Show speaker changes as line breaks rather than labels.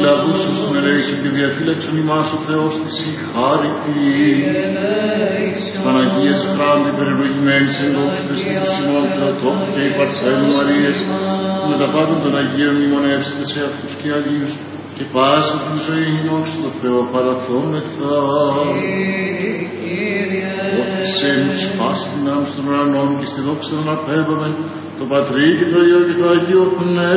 λαβούς σου στην ελέησον και διαφύλαξον ημάς ο Θεός της η χάρητη. Της Παναγίας Χράντη περιλογημένης εν δόξου της και της ημών Θεοτόπου και η Παρθένου Μαρίας, με τα πάντα των Αγίων μνημονεύσετε σε αυτούς και Αγίους, και πάσα την ζωή νόξου το Θεό παραθόμεθα. Ότι σε εμείς πάση δυνάμεις των ουρανών και στη δόξα των απέβαμεν, το Πατρί και το Υιό και το Αγίο Πνεύμα.